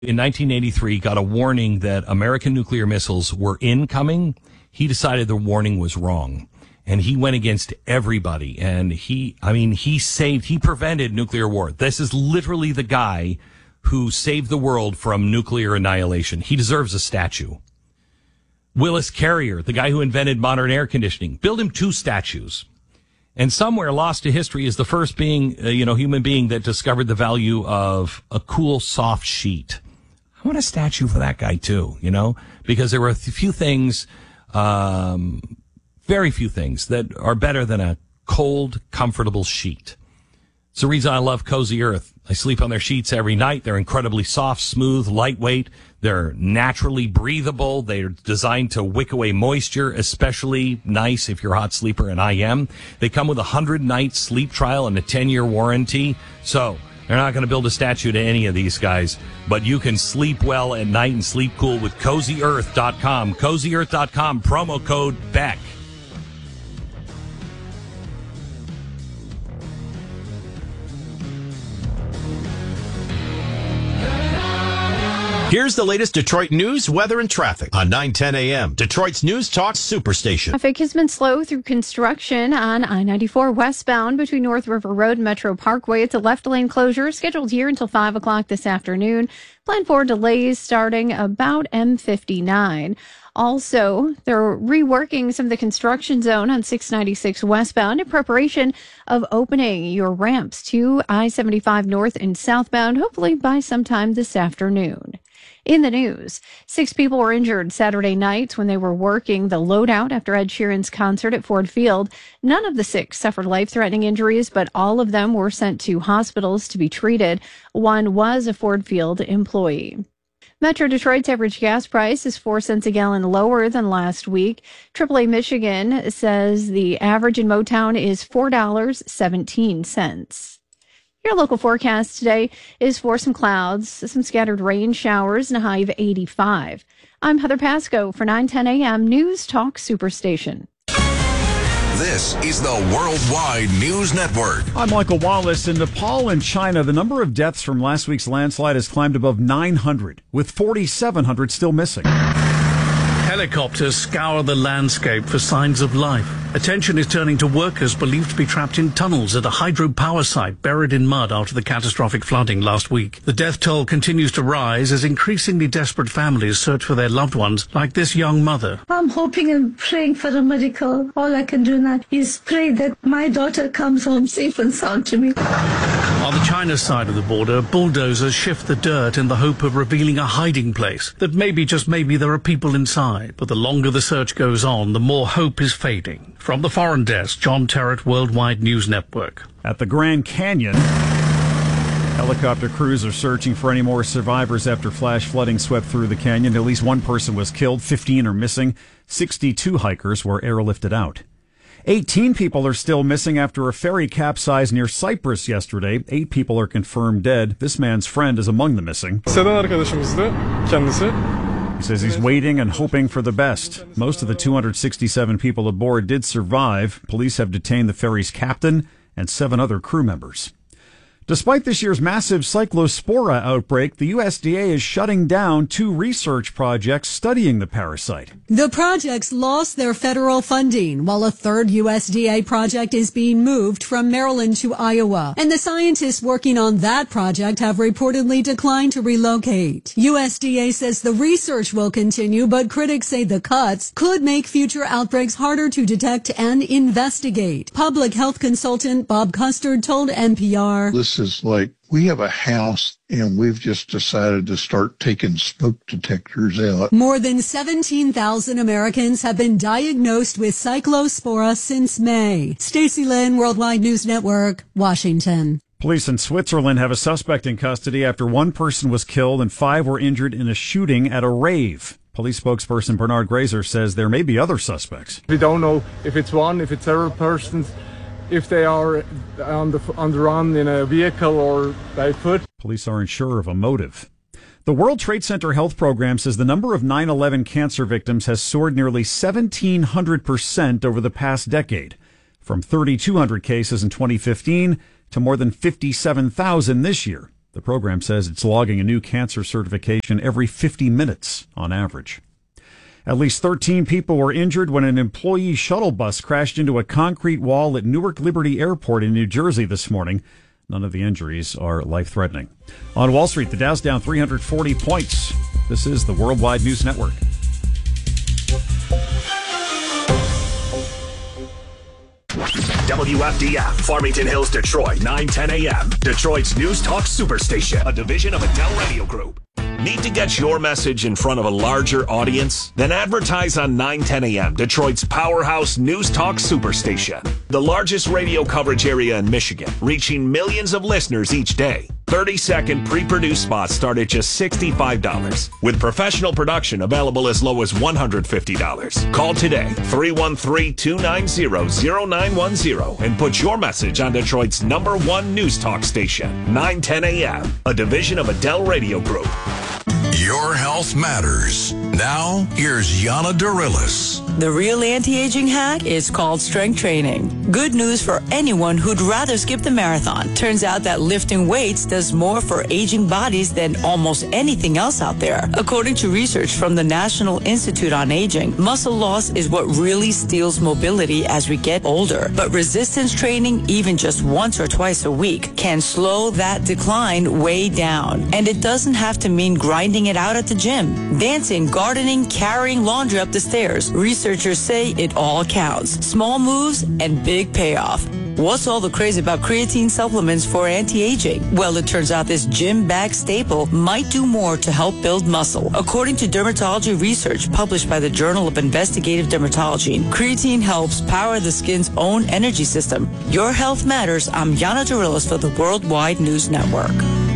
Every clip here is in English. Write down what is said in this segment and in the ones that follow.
in 1983 got a warning that American nuclear missiles were incoming. He decided the warning was wrong. And he went against everybody. And he prevented nuclear war. This is literally the guy who saved the world from nuclear annihilation. He deserves a statue. Willis Carrier, the guy who invented modern air conditioning, build him 2 statues. And somewhere lost to history is the first human being that discovered the value of a cool, soft sheet. I want a statue for that guy too, because there were a few things, very few things that are better than a cold, comfortable sheet. It's the reason I love Cozy Earth. I sleep on their sheets every night. They're incredibly soft, smooth, lightweight. They're naturally breathable. They're designed to wick away moisture, especially nice if you're a hot sleeper, and I am. They come with a 100-night sleep trial and a 10-year warranty. So they're not going to build a statue to any of these guys, but you can sleep well at night and sleep cool with CozyEarth.com. CozyEarth.com, promo code BECK. Here's the latest Detroit news, weather, and traffic on 9:10 a.m. Detroit's News Talk Superstation. Traffic has been slow through construction on I-94 westbound between North River Road and Metro Parkway. It's a left lane closure scheduled here until 5 o'clock this afternoon. Plan for delays starting about M59. Also, they're reworking some of the construction zone on 696 westbound in preparation of opening your ramps to I-75 north and southbound, hopefully by sometime this afternoon. In the news, 6 people were injured Saturday night when they were working the loadout after Ed Sheeran's concert at Ford Field. None of the 6 suffered life-threatening injuries, but all of them were sent to hospitals to be treated. One was a Ford Field employee. Metro Detroit's average gas price is 4 cents a gallon lower than last week. AAA Michigan says the average in Motown is $4.17. Your local forecast today is for some clouds, some scattered rain showers, and a high of 85. I'm Heather Pasco for 9:10 a.m. News Talk Superstation. This is the Worldwide News Network. I'm Michael Wallace. In Nepal and China, the number of deaths from last week's landslide has climbed above 900, with 4,700 still missing. Helicopters scour the landscape for signs of life. Attention is turning to workers believed to be trapped in tunnels at a hydropower site buried in mud after the catastrophic flooding last week. The death toll continues to rise as increasingly desperate families search for their loved ones, like this young mother. I'm hoping and praying for a miracle. All I can do now is pray that my daughter comes home safe and sound to me. On the China side of the border, bulldozers shift the dirt in the hope of revealing a hiding place that maybe, just maybe, there are people inside. But the longer the search goes on, the more hope is fading. From the Foreign Desk, John Terrett, Worldwide News Network. At the Grand Canyon, helicopter crews are searching for any more survivors after flash flooding swept through the canyon. At least 1 person was killed, 15 are missing, 62 hikers were airlifted out. 18 people are still missing after a ferry capsized near Cyprus yesterday. 8 people are confirmed dead. This man's friend is among the missing. He says he's waiting and hoping for the best. Most of the 267 people aboard did survive. Police have detained the ferry's captain and 7 other crew members. Despite this year's massive Cyclospora outbreak, the USDA is shutting down 2 research projects studying the parasite. The projects lost their federal funding, while a third USDA project is being moved from Maryland to Iowa. And the scientists working on that project have reportedly declined to relocate. USDA says the research will continue, but critics say the cuts could make future outbreaks harder to detect and investigate. Public health consultant Bob Custard told NPR. This is like we have a house and we've just decided to start taking smoke detectors out. More than 17,000 Americans have been diagnosed with Cyclospora since May. Stacey Lynn, Worldwide News Network, Washington. Police in Switzerland have a suspect in custody after 1 person was killed and 5 were injured in a shooting at a rave. Police spokesperson Bernard Grazer says there may be other suspects. We don't know if it's one, if it's several persons, if they are on the run in a vehicle or by foot. Police aren't sure of a motive. The World Trade Center Health Program says the number of 9/11 cancer victims has soared nearly 1,700% over the past decade, from 3,200 cases in 2015 to more than 57,000 this year. The program says it's logging a new cancer certification every 50 minutes on average. At least 13 people were injured when an employee shuttle bus crashed into a concrete wall at Newark Liberty Airport in New Jersey this morning. None of the injuries are life-threatening. On Wall Street, the Dow's down 340 points. This is the Worldwide News Network. WFDF, Farmington Hills, Detroit, 9:10 a.m. Detroit's News Talk Superstation, a division of Adele Radio Group. Need to get your message in front of a larger audience? Then advertise on 9:10 a.m., Detroit's powerhouse News Talk Superstation. The largest radio coverage area in Michigan, reaching millions of listeners each day. 30-second pre-produced spots start at just $65, with professional production available as low as $150. Call today, 313-290-0910, and put your message on Detroit's #1 News Talk station, 9:10 a.m., a division of Adele Radio Group. Your health matters. Now, here's Yana Dorillis. The real anti-aging hack is called strength training. Good news for anyone who'd rather skip the marathon. Turns out that lifting weights does more for aging bodies than almost anything else out there. According to research from the National Institute on Aging, muscle loss is what really steals mobility as we get older. But resistance training, even just once or twice a week, can slow that decline way down. And it doesn't have to mean grinding it out at the gym. Dancing, gardening, carrying laundry up the stairs. Researchers say it all counts. Small moves and big payoff. What's all the craze about creatine supplements for anti-aging? Well, it turns out this gym bag staple might do more to help build muscle. According to dermatology research published by the Journal of Investigative Dermatology, creatine helps power the skin's own energy system. Your health matters. I'm Yana Dorillis for the Worldwide News Network.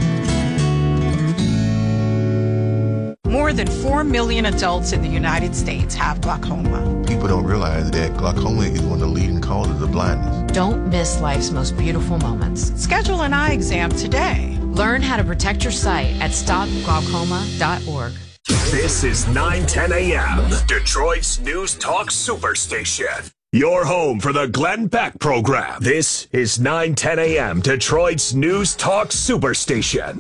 More than 4 million adults in the United States have glaucoma. People don't realize that glaucoma is one of the leading causes of blindness. Don't miss life's most beautiful moments. Schedule an eye exam today. Learn how to protect your sight at stopglaucoma.org. This is 9:10 a.m., Detroit's News Talk Superstation. Your home for the Glenn Beck program. This is 9:10 a.m., Detroit's News Talk Superstation.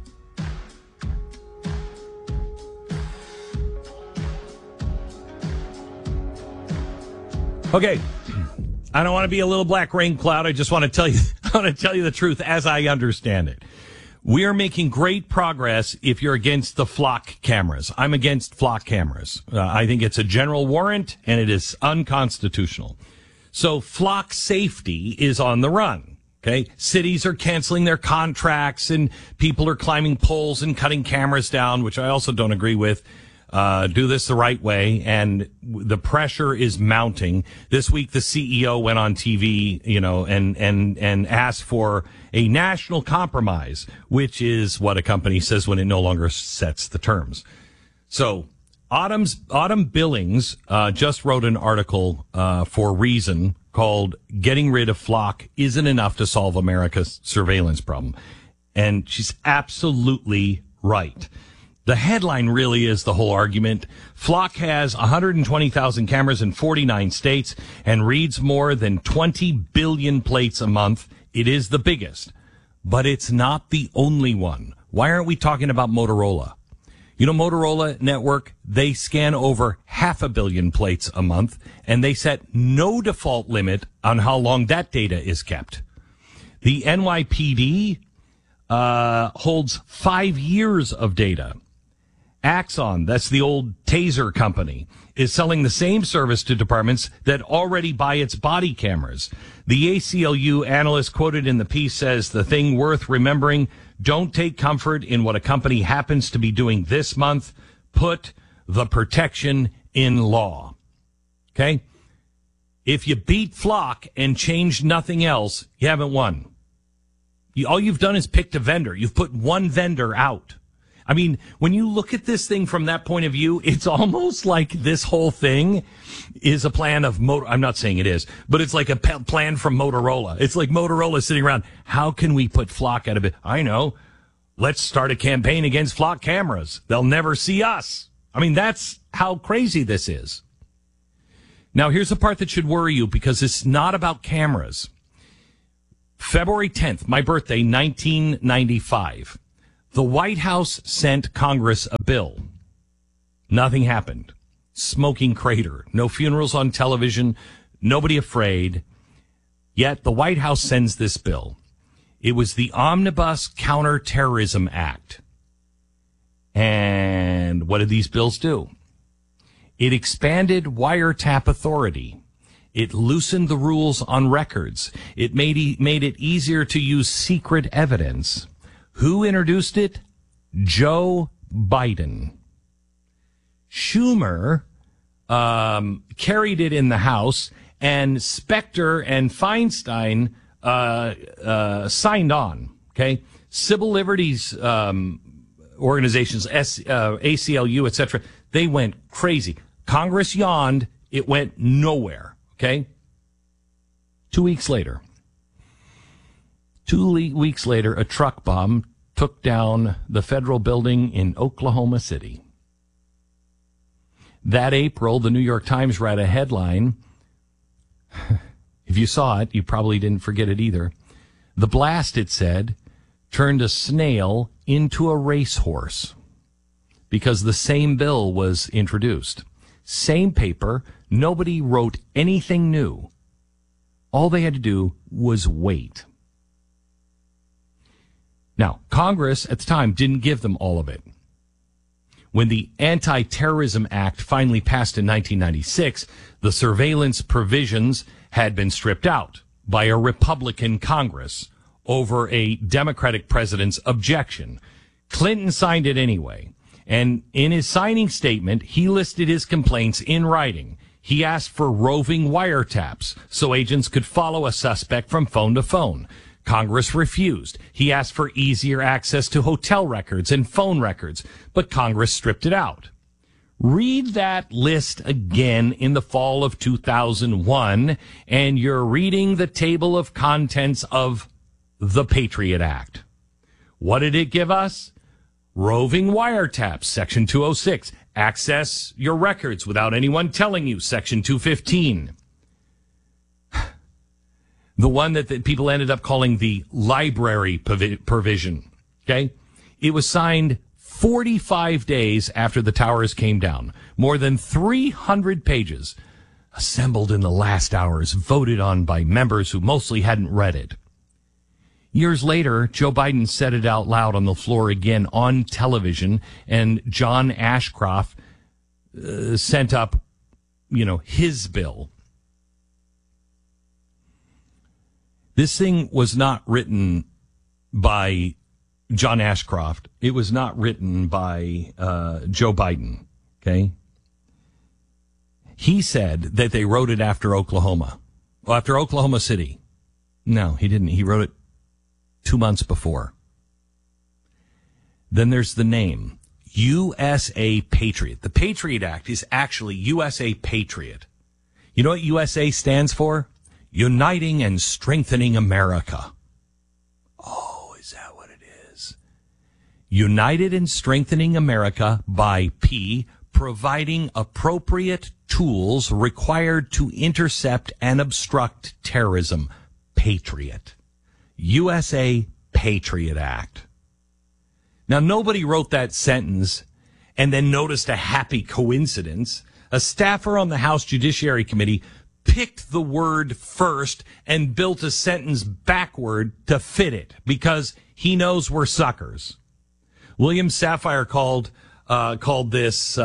Okay, I don't want to be a little black rain cloud. I just want to tell you, the truth as I understand it. We are making great progress if you're against the flock cameras. I'm against flock cameras. I think it's a general warrant and it is unconstitutional. So flock safety is on the run. Okay, cities are canceling their contracts and people are climbing poles and cutting cameras down, which I also don't agree with. Do this the right way, and the pressure is mounting. This week, the CEO went on TV, and asked for a national compromise, which is what a company says when it no longer sets the terms. So, Autumn Billings just wrote an article for Reason called "Getting Rid of Flock Isn't Enough to Solve America's Surveillance Problem," and she's absolutely right. The headline really is the whole argument. Flock has 120,000 cameras in 49 states and reads more than 20 billion plates a month. It is the biggest, but it's not the only one. Why aren't we talking about Motorola? Motorola Network, they scan over 500 million plates a month, and they set no default limit on how long that data is kept. The NYPD holds 5 years of data. Axon, that's the old taser company, is selling the same service to departments that already buy its body cameras. The ACLU analyst quoted in the piece says the thing worth remembering, don't take comfort in what a company happens to be doing this month. Put the protection in law. Okay? If you beat Flock and change nothing else, you haven't won. All you've done is picked a vendor. You've put one vendor out. I mean, when you look at this thing from that point of view, it's almost like this whole thing is a plan of I'm not saying it is, but it's like a plan from Motorola. It's like Motorola sitting around. How can we put Flock out of it? I know. Let's start a campaign against Flock cameras. They'll never see us. I mean, that's how crazy this is. Now, here's the part that should worry you because it's not about cameras. February 10th, my birthday, 1995. The White House sent Congress a bill. Nothing happened. Smoking crater. No funerals on television. Nobody afraid. Yet the White House sends this bill. It was the Omnibus Counterterrorism Act. And what did these bills do? It expanded wiretap authority. It loosened the rules on records. It made it easier to use secret evidence. Who introduced it? Joe Biden. Schumer carried it in the House, and Specter and Feinstein signed on. Okay, civil liberties organizations, ACLU, etc. They went crazy. Congress yawned. It went nowhere. Okay. 2 weeks later, a truck bomb took down the federal building in Oklahoma City. That April, the New York Times ran a headline. If you saw it, you probably didn't forget it either. The blast, it said, turned a snail into a racehorse because the same bill was introduced. Same paper. Nobody wrote anything new. All they had to do was wait. Now, Congress at the time didn't give them all of it. When the Anti-Terrorism Act finally passed in 1996, the surveillance provisions had been stripped out by a Republican Congress over a Democratic president's objection. Clinton signed it anyway. And in his signing statement, he listed his complaints in writing. He asked for roving wiretaps so agents could follow a suspect from phone to phone. Congress refused. He asked for easier access to hotel records and phone records, but Congress stripped it out. Read that list again in the fall of 2001, and you're reading the table of contents of the Patriot Act. What did it give us? Roving wiretaps, Section 206. Access your records without anyone telling you, Section 215. The one that people ended up calling the library provision. Okay? It was signed 45 days after the towers came down. More than 300 pages assembled in the last hours, voted on by members who mostly hadn't read it. Years later, Joe Biden said it out loud on the floor again on television, and John Ashcroft sent up, his bill. This thing was not written by John Ashcroft. It was not written by Joe Biden, okay? He said that they wrote it after Oklahoma City. No, he didn't. He wrote it 2 months before. Then there's the name, USA Patriot. The Patriot Act is actually USA Patriot. You know what USA stands for? Uniting and Strengthening America. Oh, is that what it is? United and Strengthening America by P, providing appropriate tools required to intercept and obstruct terrorism. Patriot. USA Patriot Act. Now, nobody wrote that sentence and then noticed a happy coincidence. A staffer on the House Judiciary Committee picked the word first and built a sentence backward to fit it because he knows we're suckers. William Safire called this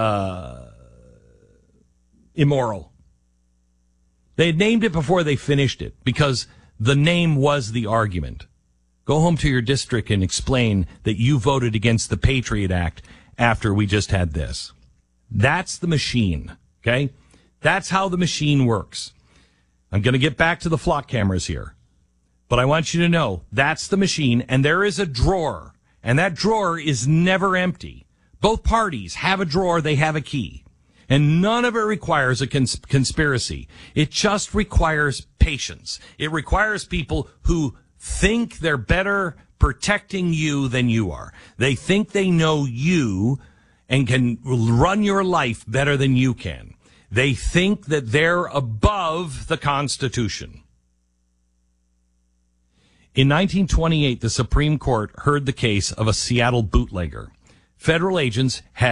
immoral. They had named it before they finished it because the name was the argument. Go home to your district and explain that you voted against the Patriot Act after we just had this. That's the machine, okay? That's how the machine works. I'm going to get back to the flock cameras here. But I want you to know that's the machine, and there is a drawer, and that drawer is never empty. Both parties have a drawer, they have a key. And none of it requires a conspiracy. It just requires patience. It requires people who think they're better protecting you than you are. They think they know you and can run your life better than you can. They think that they're above the Constitution. In 1928, the Supreme Court heard the case of a Seattle bootlegger. Federal agents had